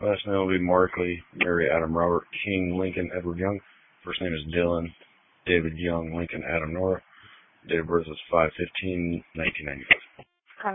Last name will be Markley, Mary Adam Robert King Lincoln Edward Young. First name is Dylan David Young Lincoln Adam Nora. Date of birth is 5/15/1995.